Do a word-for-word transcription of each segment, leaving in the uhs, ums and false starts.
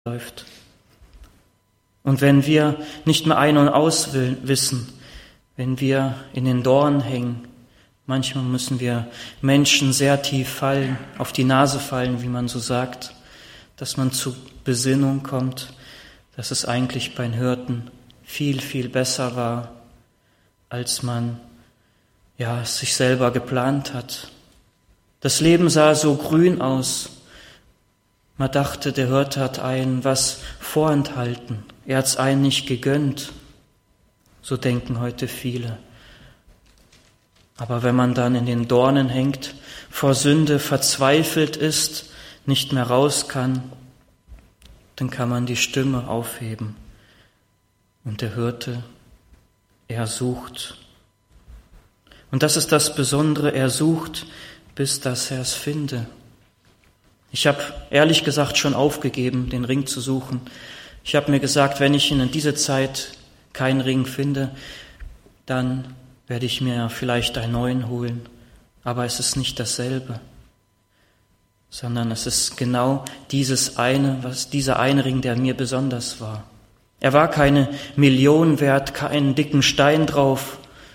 läuft. Und wenn wir nicht mehr ein- und aus wissen, wenn wir in den Dornen hängen, manchmal müssen wir Menschen sehr tief fallen, auf die Nase fallen, wie man so sagt, dass man zur Besinnung kommt, dass es eigentlich beim Hirten viel, viel besser war, als man ja sich selber geplant hat. Das Leben sah so grün aus. Man dachte, der Hirte hat einen was vorenthalten. Er hat es einen nicht gegönnt. So denken heute viele. Aber wenn man dann in den Dornen hängt, vor Sünde verzweifelt ist, nicht mehr raus kann, dann kann man die Stimme aufheben. Und der Hirte, er sucht. Und das ist das Besondere, er sucht, bis dass er es finde. Ich habe ehrlich gesagt schon aufgegeben, den Ring zu suchen. Ich habe mir gesagt, wenn ich in dieser Zeit keinen Ring finde, dann werde ich mir vielleicht einen neuen holen. Aber es ist nicht dasselbe, sondern es ist genau dieses eine, was dieser eine Ring, der mir besonders war. Er war keine Million wert, keinen dicken Stein drauf.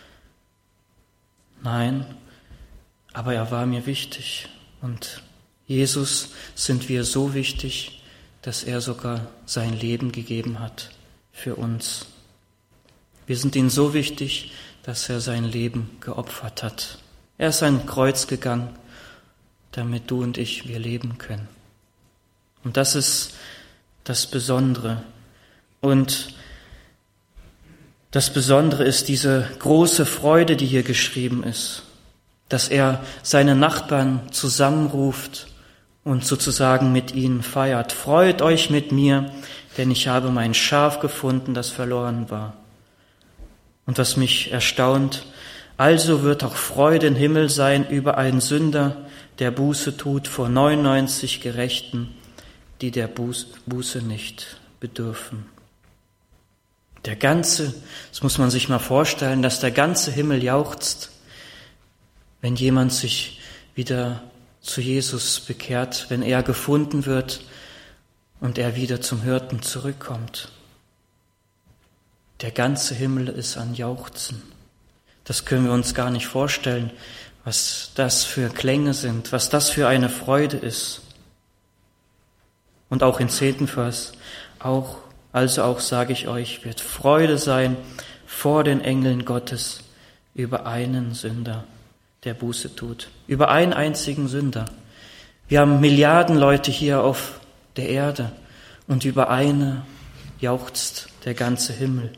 Nein, aber er war mir wichtig. Und Jesus sind wir so wichtig, dass er sogar sein Leben gegeben hat für uns. Wir sind ihm so wichtig, dass er sein Leben geopfert hat. Er ist ein Kreuz gegangen, damit du und ich, wir leben können. Und das ist das Besondere. Und das Besondere ist diese große Freude, die hier geschrieben ist, dass er seine Nachbarn zusammenruft und sozusagen mit ihnen feiert. Freut euch mit mir, denn ich habe mein Schaf gefunden, das verloren war. Und was mich erstaunt, also wird auch Freude im Himmel sein über einen Sünder, der Buße tut, vor neunundneunzig Gerechten, die der Buße nicht bedürfen. Der ganze, das muss man sich mal vorstellen, dass der ganze Himmel jauchzt, wenn jemand sich wieder zu Jesus bekehrt, wenn er gefunden wird und er wieder zum Hirten zurückkommt. Der ganze Himmel ist an Jauchzen. Das können wir uns gar nicht vorstellen, was das für Klänge sind, was das für eine Freude ist. Und auch im zehnten Vers, auch, also auch sage ich euch, wird Freude sein vor den Engeln Gottes über einen Sünder, der Buße tut. Über einen einzigen Sünder. Wir haben Milliarden Leute hier auf der Erde und über eine jauchzt der ganze Himmel.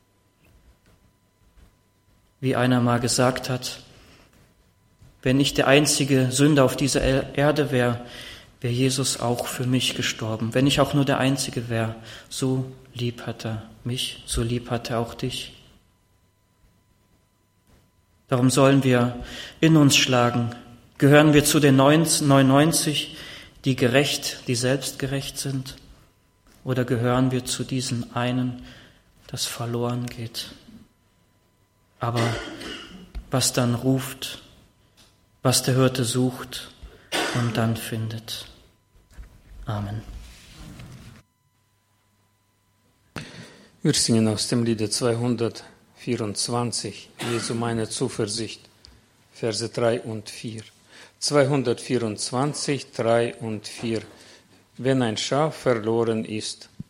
Wie einer mal gesagt hat, wenn ich der einzige Sünder auf dieser Erde wäre, wäre Jesus auch für mich gestorben. Wenn ich auch nur der Einzige wäre, so lieb hat er mich, so lieb hat er auch dich. Darum sollen wir in uns schlagen. Gehören wir zu den neunundneunzig, die gerecht, die selbstgerecht sind? Oder gehören wir zu diesen einen, das verloren geht? Aber was dann ruft, was der Hirte sucht und dann findet. Amen. Wir singen aus dem Lied zweihundertvierundzwanzig, Jesu meine Zuversicht, Verse drei und vier. zweihundertvierundzwanzig, drei und vier. Wenn ein Schaf verloren ist,